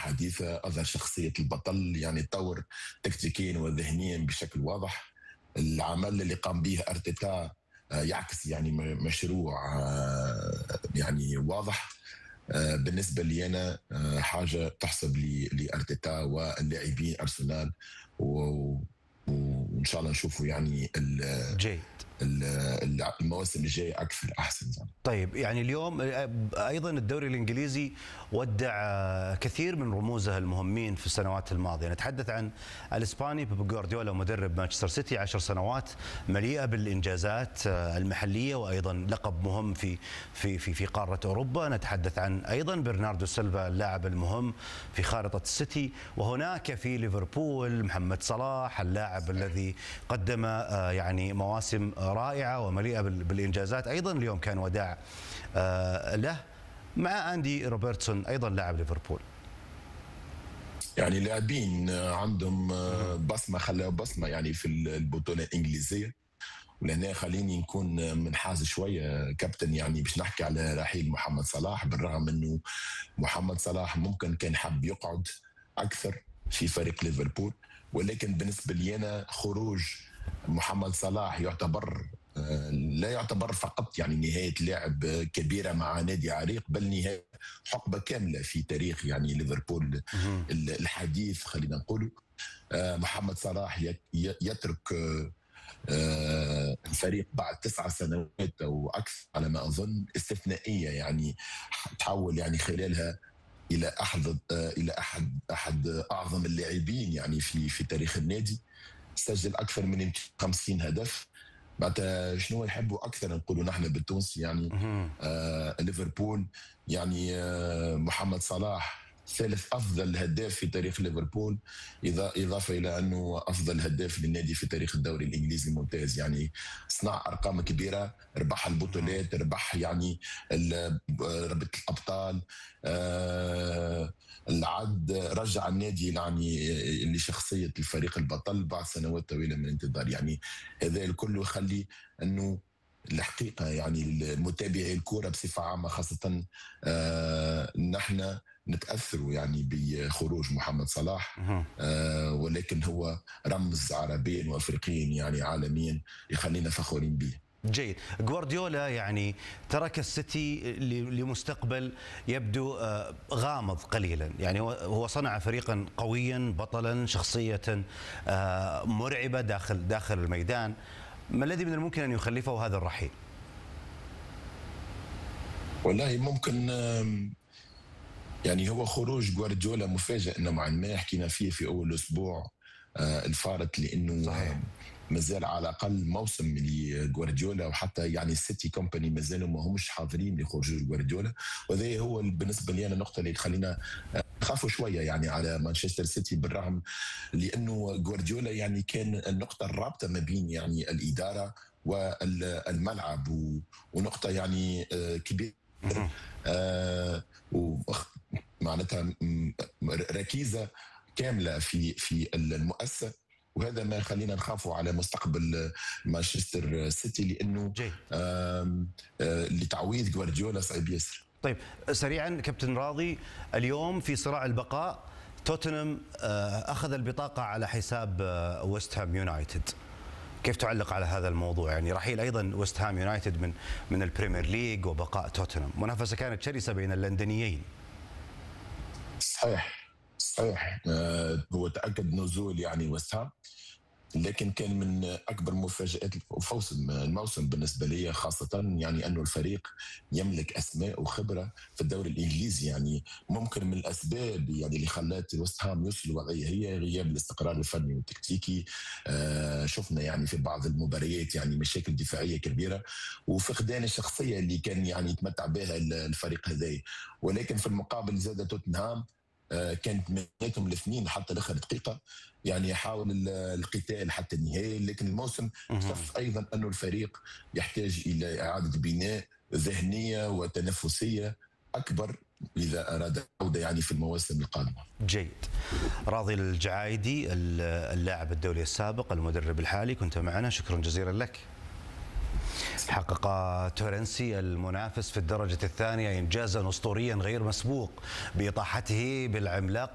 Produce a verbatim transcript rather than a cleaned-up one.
حديثة، أظهر شخصية البطل، يعني تطور تكتيكيا وذهنيا بشكل واضح. العمل اللي قام به أرتيتا آه، يعكس يعني م- مشروع آه، يعني واضح. آه، بالنسبة لي أنا آه، حاجة تحسب لي لأرتيتا واللاعبين أرسنال، و- وإن شاء الله نشوفوا يعني ال- جيد. ال- المواسم الجاية أكثر أحسن يعني. طيب يعني اليوم ايضا الدوري الانجليزي ودع كثير من رموزه المهمين في السنوات الماضيه، نتحدث عن الاسباني بيب جوارديولا مدرب مانشستر سيتي، عشر سنوات مليئه بالانجازات المحليه وايضا لقب مهم في في في في قاره اوروبا. نتحدث عن ايضا برناردو سيلفا اللاعب المهم في خارطه السيتي، وهناك في ليفربول محمد صلاح اللاعب الذي قدم يعني مواسم رائعه ومليئه بالانجازات، ايضا اليوم كان وداع آه له مع أندي روبرتسون أيضا لاعب ليفربول. يعني لاعبين عندهم بصمة، خلاوا بصمة يعني في البطولة الإنجليزية. ولهنا خليني نكون منحاز شوية كابتن، يعني باش نحكي على رحيل محمد صلاح، بالرغم أنه محمد صلاح ممكن كان حب يقعد أكثر في فريق ليفربول، ولكن بالنسبة لي أنا خروج محمد صلاح يعتبر لا يعتبر فقط يعني نهاية لاعب كبيرة مع نادي عريق، بل نهاية حقبة كاملة في تاريخ يعني ليفربول الحديث خلينا نقول. محمد صلاح يترك الفريق بعد تسع سنوات أو أكثر على ما أظن استثنائية، يعني تحول يعني خلالها الى احد الى احد احد اعظم اللاعبين يعني في في تاريخ النادي. سجل اكثر من مئتين وخمسين هدف. معناتها شنو يحبوا اكثر نقولوا نحن بالتونسي يعني آه ليفربول، يعني آه محمد صلاح ثالث افضل هداف في تاريخ ليفربول، اضافه الى انه افضل هداف للنادي في تاريخ الدوري الانجليزي الممتاز. يعني صنع ارقام كبيره، ربح البطولات، ربح يعني ربط الابطال، آه العد رجع النادي يعني لشخصيه الفريق البطل بعد سنوات طويله من الانتظار. يعني هذا الكل يخلي انه الحقيقه يعني المتابعي الكره بصفه عامه خاصه آه نحن نتاثروا يعني بخروج محمد صلاح، آه ولكن هو رمز عربيا وافريقيا يعني عالميا يخلينا فخورين به. جيد. جوارديولا يعني ترك السيتي لمستقبل يبدو غامض قليلا، يعني هو صنع فريقا قويا بطلا شخصية مرعبة داخل داخل الميدان. ما الذي من الممكن أن يخلفه هذا الرحيل؟ والله ممكن يعني هو خروج جوارديولا مفاجئ نوعا ما، حكينا فيه في أول أسبوع الفارط، لأنه صحيح. مازال على الاقل موسم لجوارديولا، وحتى يعني السيتي كومباني مازالوا ما همش حاضرين لخروج جوارديولا، وهذا هو بالنسبه لي انا النقطه اللي تخلينا نخافوا شويه يعني على مانشستر سيتي، بالرغم لانه جوارديولا يعني كان النقطه الرابطه ما بين يعني الاداره والملعب، ونقطه يعني كبيره معناتها ركيزه كامله في في المؤسسه. وهذا ما خلينا نخافوا على مستقبل مانشستر سيتي، لانه آم آم لتعويض جوارديولا صعب ياسر. طيب سريعا كابتن راضي، اليوم في صراع البقاء توتنهام اخذ البطاقه على حساب ويست هام يونايتد، كيف تعلق على هذا الموضوع؟ يعني رحيل ايضا ويست هام يونايتد من من البريمير ليج وبقاء توتنهام، منافسه كانت شرسه بين اللندنيين. صحيح صحيح آه هو تاكد نزول يعني ويست هام، لكن كان من اكبر مفاجات الموسم الموسم بالنسبه لي، خاصه يعني انه الفريق يملك اسماء وخبره في الدوري الانجليزي. يعني ممكن من الاسباب يعني اللي خلت ويست هام يوصل وضعيه هي غياب الاستقرار الفني والتكتيكي. آه شفنا يعني في بعض المباريات يعني مشاكل دفاعيه كبيره، وفقدان الشخصيه اللي كان يعني يتمتع بها الفريق هذا. ولكن في المقابل زاد توتنهام كانت مهنتهم الاثنين حتى لاخر دقيقه، يعني يحاول القتال حتى النهايه. لكن الموسم شف ايضا انه الفريق يحتاج الى اعاده بناء ذهنيه وتنافسيه اكبر اذا اراد العوده يعني في المواسم القادمه. جيد. راضي الجعايدي اللاعب الدولي السابق المدرب الحالي، كنت معنا، شكرا جزيلا لك. حقق تورنسي المنافس في الدرجة الثانية إنجازا أسطوريا غير مسبوق بإطاحته بالعملاق